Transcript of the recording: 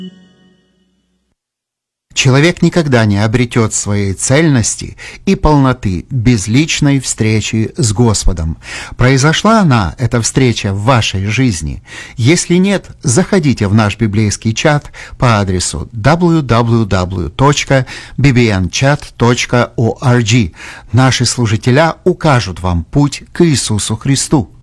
Человек никогда не обретет своей цельности и полноты без личной встречи с Господом. Произошла она, эта встреча, в вашей жизни? Если нет, заходите в наш библейский чат по адресу www.bbnchat.org. Наши служителя укажут вам путь к Иисусу Христу.